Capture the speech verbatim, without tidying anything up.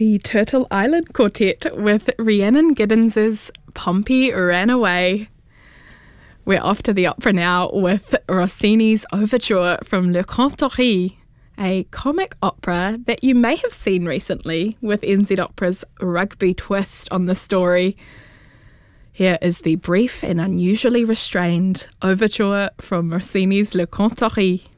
The Turtle Island Quartet with Rhiannon Giddens's Pompey Ran Away. We're off to the opera now with Rossini's Overture from Le Cantori, a comic opera that you may have seen recently with N Z Opera's rugby twist on the story. Here is the brief and unusually restrained Overture from Rossini's Le Cantori.